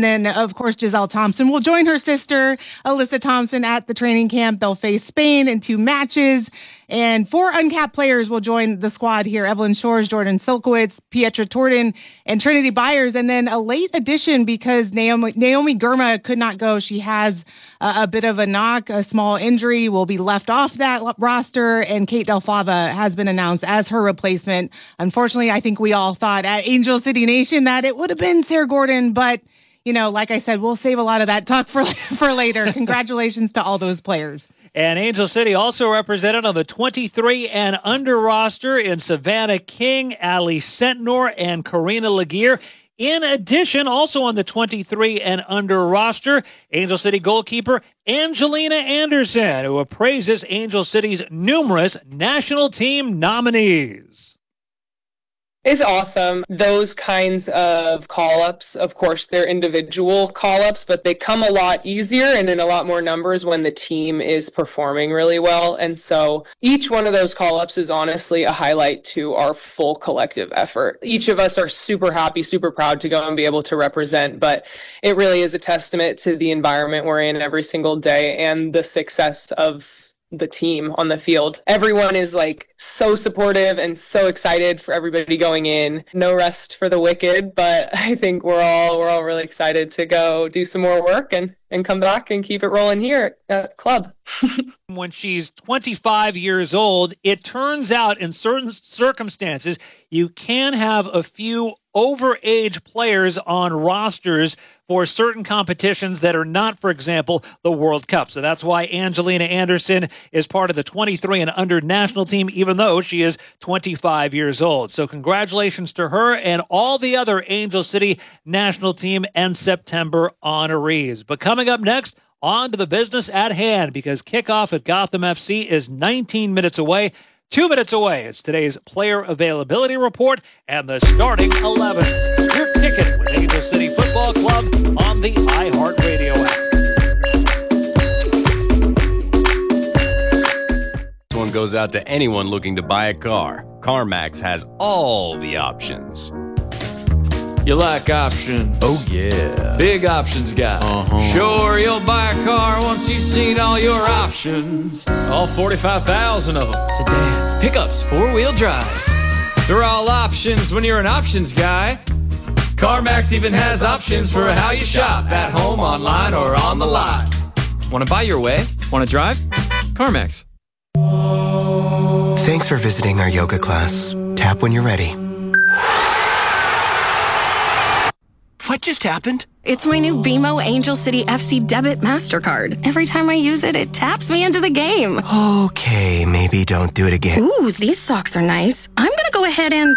And then, of course, Giselle Thompson will join her sister, Alyssa Thompson, at the training camp. They'll face Spain in 2 matches. And 4 uncapped players will join the squad here. Evelyn Shores, Jordan Silkowitz, Pietra Torden, and Trinity Byers. And then a late addition because Naomi Girma could not go. She has a bit of a knock, a small injury, will be left off that roster. And Kate Del Fava has been announced as her replacement. Unfortunately, I think we all thought at Angel City Nation that it would have been Sarah Gordon, but like I said, we'll save a lot of that talk for later. Congratulations to all those players. And Angel City also represented on the 23 and under roster in Savannah King, Ali Sentnor, and Karina Laguerre. In addition, also on the 23 and under roster, Angel City goalkeeper Angelina Anderson, who appraises Angel City's numerous national team nominees. It's awesome. Those kinds of call-ups, of course, they're individual call-ups, but they come a lot easier and in a lot more numbers when the team is performing really well. And so each one of those call-ups is honestly a highlight to our full collective effort. Each of us are super happy, super proud to go and be able to represent, but it really is a testament to the environment we're in every single day and the success of the team on the field. Everyone is so supportive and so excited for everybody going in. No rest for the wicked, but I think we're all really excited to go do some more work and come back and keep it rolling here at the club. When she's 25 years old, it turns out in certain circumstances, you can have a few overage players on rosters for certain competitions that are not, for example, the World Cup. So that's why Angelina Anderson is part of the 23 and under national team, even though she is 25 years old. So congratulations to her and all the other Angel City national team and September honorees. But coming up next, on to the business at hand, because kickoff at Gotham FC is 19 minutes away. 2 minutes away. It's today's player availability report and the starting 11. You're kicking with Angel City Football Club on the iHeartRadio app. This one goes out to anyone looking to buy a car. CarMax has all the options. You like options? Oh, yeah. Big options guy. Sure, you'll buy a car once you've seen all your options. All 45,000 of them. Sedans, pickups, four-wheel drives. They're all options when you're an options guy. CarMax even has options for how you shop, at home, online, or on the lot. Want to buy your way? Want to drive? CarMax. Thanks for visiting our yoga class. Tap when you're ready. What just happened? It's my new BMO Angel City FC Debit MasterCard. Every time I use it, it taps me into the game. Okay, maybe don't do it again. Ooh, these socks are nice. I'm gonna go ahead and...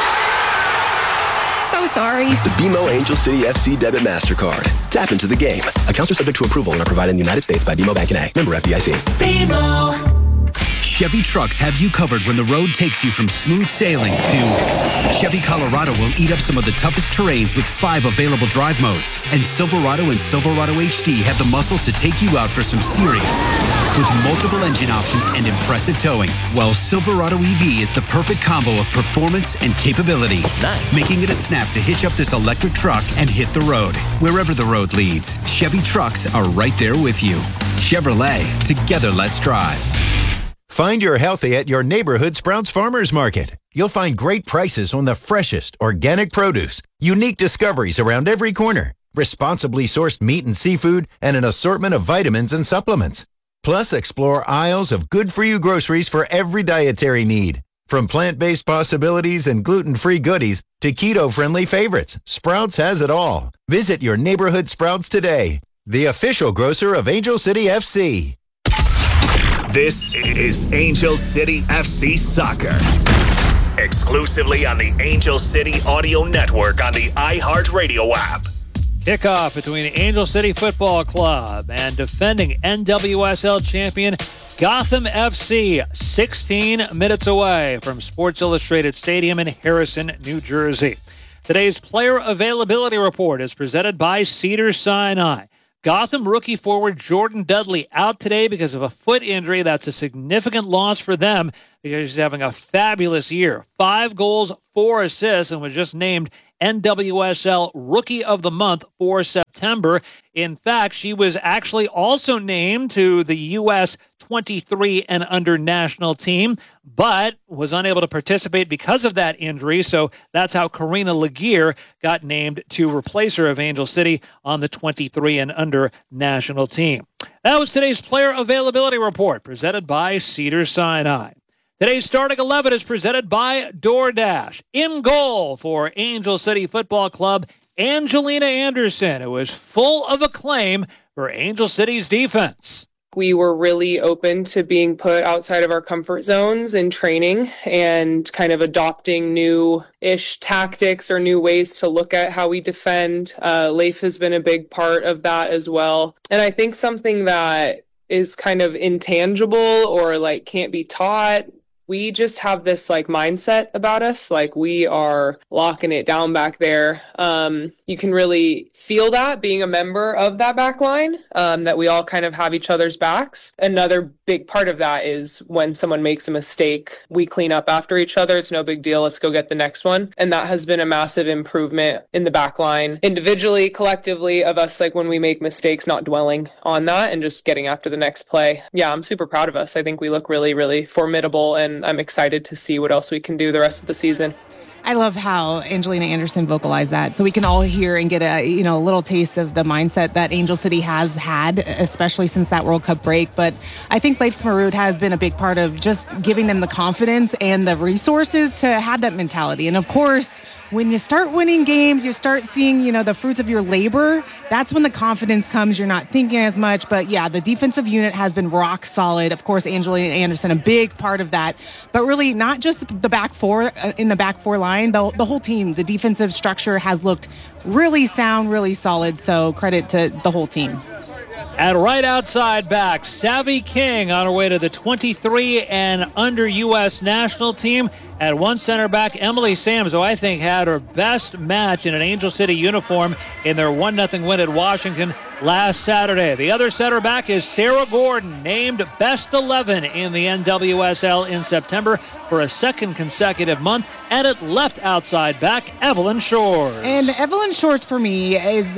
So sorry. The BMO Angel City FC Debit MasterCard. Tap into the game. Accounts are subject to approval and are provided in the United States by BMO Bank and A. Member FDIC. BMO. Chevy trucks have you covered when the road takes you from smooth sailing to Chevy Colorado will eat up some of the toughest terrains with 5 available drive modes. And Silverado and Silverado HD have the muscle to take you out for some serious with multiple engine options and impressive towing. While Silverado EV is the perfect combo of performance and capability. Nice. Making it a snap to hitch up this electric truck and hit the road. Wherever the road leads, Chevy trucks are right there with you. Chevrolet, together let's drive. Find your healthy at your neighborhood Sprouts Farmers Market. You'll find great prices on the freshest organic produce, unique discoveries around every corner, responsibly sourced meat and seafood, and an assortment of vitamins and supplements. Plus, explore aisles of good-for-you groceries for every dietary need. From plant-based possibilities and gluten-free goodies to keto-friendly favorites, Sprouts has it all. Visit your neighborhood Sprouts today, the official grocer of Angel City FC. This is Angel City FC Soccer. Exclusively on the Angel City Audio Network on the iHeartRadio app. Kickoff between Angel City Football Club and defending NWSL champion Gotham FC, 16 minutes away from Sports Illustrated Stadium in Harrison, New Jersey. Today's player availability report is presented by Cedars-Sinai. Gotham rookie forward Jordan Dudley out today because of a foot injury. That's a significant loss for them because he's having a fabulous year. 5 goals, 4 assists, and was just named NWSL Rookie of the Month for September. In fact, she was actually also named to the U.S. 23 and under national team, but was unable to participate because of that injury. So that's how Karina Laguerre got named to replace her of Angel City on the 23 and under national team. That was today's player availability report presented by Cedars-Sinai. Today's starting 11 is presented by DoorDash. In goal for Angel City Football Club, Angelina Anderson, who is full of acclaim for Angel City's defense. We were really open to being put outside of our comfort zones in training and kind of adopting new-ish tactics or new ways to look at how we defend. Leif has been a big part of that as well. And I think something that is kind of intangible or like can't be taught, we just have this like mindset about us, like we are locking it down back there. You can really feel that being a member of that back line, that we all kind of have each other's backs. Another big part of that is when someone makes a mistake, we clean up after each other. It's no big deal. Let's go get the next one. And that has been a massive improvement in the back line, individually, collectively, of us, like when we make mistakes, not dwelling on that and just getting after the next play. Yeah, I'm super proud of us. I think we look really, really formidable, and I'm excited to see what else we can do the rest of the season. I love how Angelina Anderson vocalized that, so we can all hear and get a little taste of the mindset that Angel City has had, especially since that World Cup break. But I think Leif Smarud has been a big part of just giving them the confidence and the resources to have that mentality. And of course, when you start winning games, you start seeing, the fruits of your labor. That's when the confidence comes. You're not thinking as much. But yeah, the defensive unit has been rock solid. Of course, Angelina Anderson, a big part of that. But really, not just the back four in the back four line, the whole team. The defensive structure has looked really sound, really solid. So credit to the whole team. At right outside back, Savvy King on her way to the 23 and under U.S. national team. At one center back, Emily Sams, who I think had her best match in an Angel City uniform in their 1-0 win at Washington last Saturday. The other center back is Sarah Gordon, named Best 11 in the NWSL in September for a second consecutive month. And at left outside back, Evelyn Shores. And Evelyn Shores, for me,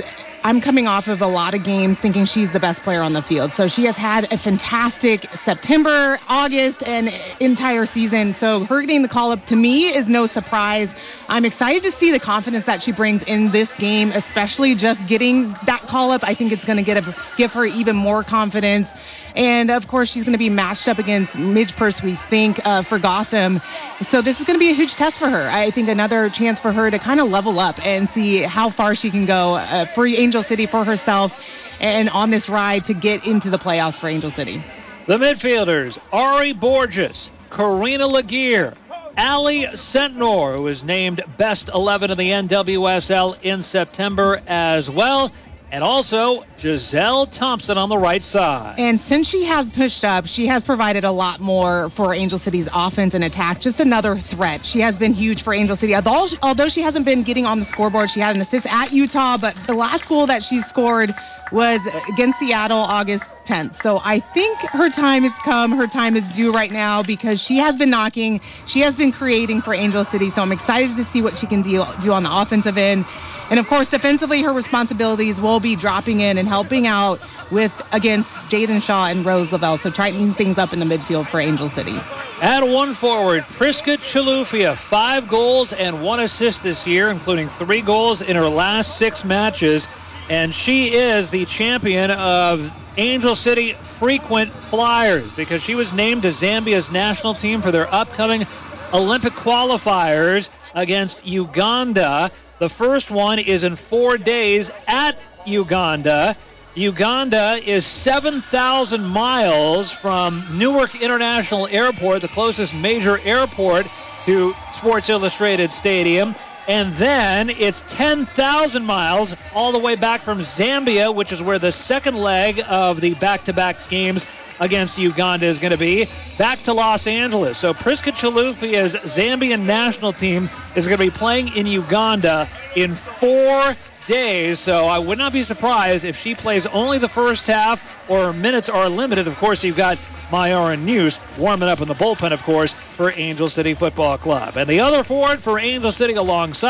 I'm coming off of a lot of games thinking she's the best player on the field. So she has had a fantastic September, August, and entire season. So her getting the call up to me is no surprise. I'm excited to see the confidence that she brings in this game, especially just getting that call up. I think it's going to give her even more confidence. And of course, she's going to be matched up against Midge Purse, we think, for Gotham. So this is going to be a huge test for her. I think another chance for her to kind of level up and see how far she can go for Angel City, for herself, and on this ride to get into the playoffs for Angel City. The midfielders, Ari Borges, Karina Laguerre, Ali Sentnor, who was named Best 11 in the NWSL in September as well. And also Giselle Thompson on the right side. And since she has pushed up, she has provided a lot more for Angel City's offense and attack. Just another threat. She has been huge for Angel City. Although she hasn't been getting on the scoreboard, she had an assist at Utah, but the last goal that she scored was against Seattle August 10th. So I think her time has come. Her time is due right now because she has been knocking. She has been creating for Angel City. So I'm excited to see what she can do on the offensive end. And of course, defensively, her responsibilities will be dropping in and helping out against Jaden Shaw and Rose Lavelle. So tightening things up in the midfield for Angel City. At one forward, Priska Chilufya, 5 goals and 1 assist this year, including 3 goals in her last 6 matches. And she is the champion of Angel City Frequent Flyers because she was named to Zambia's national team for their upcoming Olympic qualifiers against Uganda. The first one is in 4 days at Uganda. Uganda is 7,000 miles from Newark International Airport, the closest major airport to Sports Illustrated Stadium. And then it's 10,000 miles all the way back from Zambia, which is where the second leg of the back-to-back games against Uganda is going to be, back to Los Angeles. So Priska Chilufya's Zambian national team is going to be playing in Uganda in 4 days. So I would not be surprised if she plays only the first half or minutes are limited. Of course, you've got Myron News warming up in the bullpen, of course, for Angel City Football Club. And the other forward for Angel City alongside her,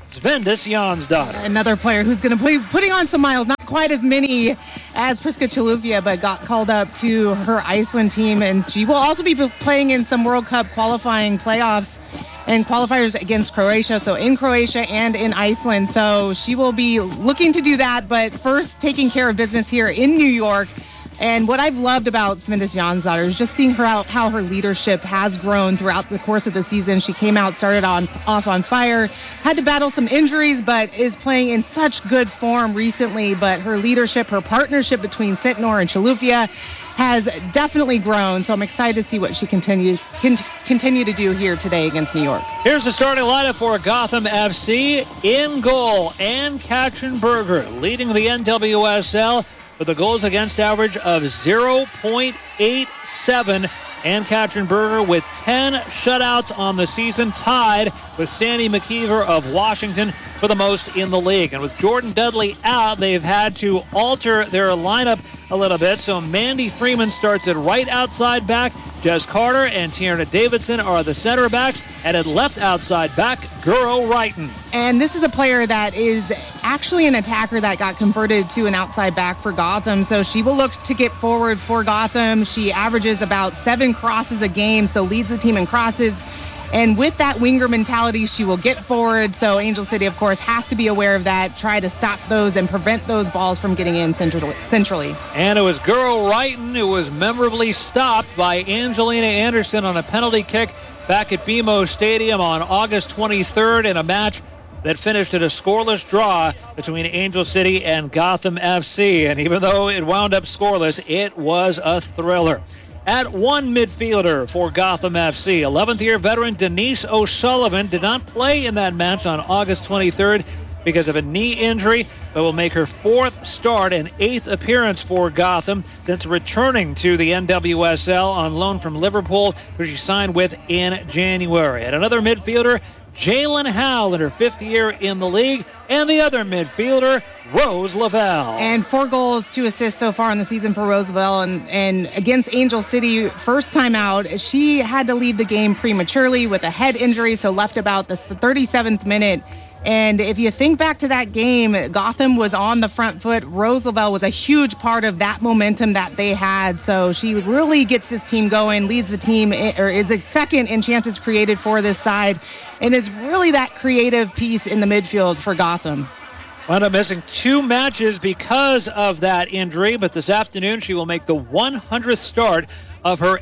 Svendis Jansdottir. Another player who's going to be putting on some miles, not quite as many as Priska Chilufya, but got called up to her Iceland team, and she will also be playing in some World Cup qualifying playoffs and qualifiers against Croatia, so in Croatia and in Iceland. So she will be looking to do that, but first taking care of business here in New York. And what I've loved about Svendis Jansdottir is just seeing how her leadership has grown throughout the course of the season. She came out, started off on fire, had to battle some injuries, but is playing in such good form recently. But her leadership, her partnership between Sitnor and Chilufya has definitely grown. So I'm excited to see what she continue to do here today against New York. Here's the starting lineup for Gotham FC. In goal, Ann Katrin-Berger leading the NWSL with a goals against average of 0.87. Ann Katrin-Berger with 10 shutouts on the season, tied with Sandy McKeever of Washington for the most in the league. And with Jordan Dudley out, they've had to alter their lineup a little bit. So Mandy Freeman starts at right outside back. Jess Carter and Tierna Davidson are the center backs. And at left outside back, Guro Reiten. And this is a player that is actually an attacker that got converted to an outside back for Gotham. So she will look to get forward for Gotham. She averages about 7 crosses a game, so leads the team in crosses. And with that winger mentality, she will get forward. So Angel City, of course, has to be aware of that, try to stop those and prevent those balls from getting in centrally. And it was Guro Reiten who was memorably stopped by Angelina Anderson on a penalty kick back at BMO Stadium on August 23rd in a match that finished at a scoreless draw between Angel City and Gotham FC. And even though it wound up scoreless, it was a thriller. At one midfielder for Gotham FC, 11th-year veteran Denise O'Sullivan did not play in that match on August 23rd because of a knee injury, but will make her 4th start and 8th appearance for Gotham since returning to the NWSL on loan from Liverpool, who she signed with in January. And another midfielder, Jalen Howell, in her 5th year in the league, and the other midfielder, Rose Lavelle. And 4 goals, 2 assists so far in the season for Rose Lavelle. And against Angel City, first time out, she had to leave the game prematurely with a head injury, so left about the 37th minute. And if you think back to that game, Gotham was on the front foot. Rose Lavelle was a huge part of that momentum that they had. So she really gets this team going, leads the team, or is a second in chances created for this side, and is really that creative piece in the midfield for Gotham. Wound up missing 2 matches because of that injury, but this afternoon she will make the 100th start of her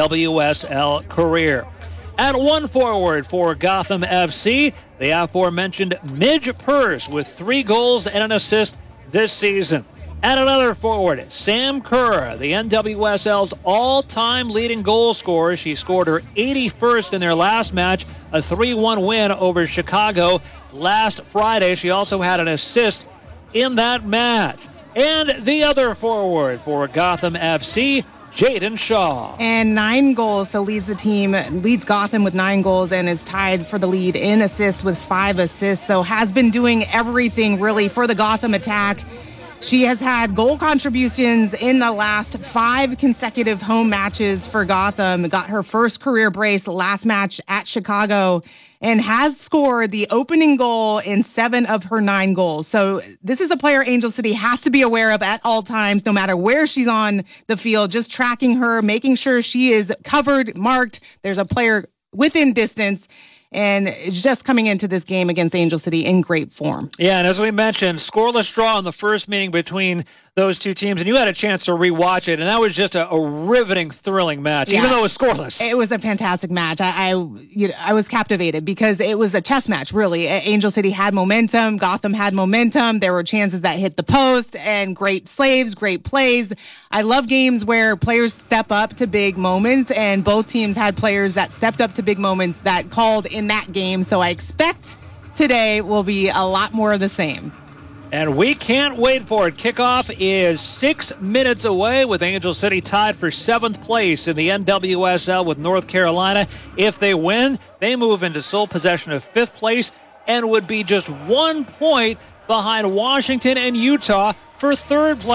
NWSL career. At one forward for Gotham FC, the aforementioned Midge Purse with 3 goals and an assist this season. At another forward, Sam Kerr, the NWSL's all-time leading goal scorer. She scored her 81st in their last match, a 3-1 win over Chicago last Friday. She also had an assist in that match. And the other forward for Gotham FC, Jaden Shaw. And 9 goals, so leads Gotham with 9 goals and is tied for the lead in assists with 5 assists. So has been doing everything really for the Gotham attack. She has had goal contributions in the last 5 consecutive home matches for Gotham. Got her first career brace last match at Chicago and has scored the opening goal in 7 of her 9 goals. So this is a player Angel City has to be aware of at all times, no matter where she's on the field, just tracking her, making sure she is covered, marked. There's a player within distance. And it's just coming into this game against Angel City in great form. Yeah, and as we mentioned, scoreless draw in the first meeting between those two teams, and you had a chance to rewatch it, and that was just a riveting, thrilling match, even though it was scoreless. It was a fantastic match. I was captivated because it was a chess match, really. Angel City had momentum. Gotham had momentum. There were chances that hit the post, and great saves, great plays. I love games where players step up to big moments, and both teams had players that stepped up to big moments that called in that game. So I expect today will be a lot more of the same. And we can't wait for it. Kickoff is 6 minutes away with Angel City tied for 7th place in the NWSL with North Carolina. If they win, they move into sole possession of 5th place and would be just 1 point behind Washington and Utah for 3rd place.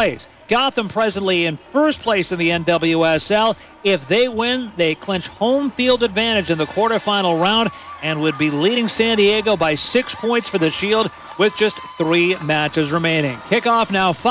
Gotham presently in first place in the NWSL. If they win, they clinch home field advantage in the quarterfinal round and would be leading San Diego by 6 points for the Shield with just 3 matches remaining. Kickoff now.